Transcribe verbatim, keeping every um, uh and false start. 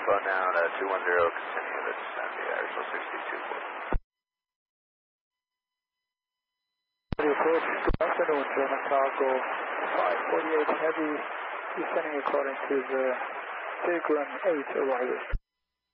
Alpha now to two one zero, continue the descent via Airshow sixty-two. Good afternoon, German Cargo five forty-eight Heavy, descending according to the Pilgrim eight arrival.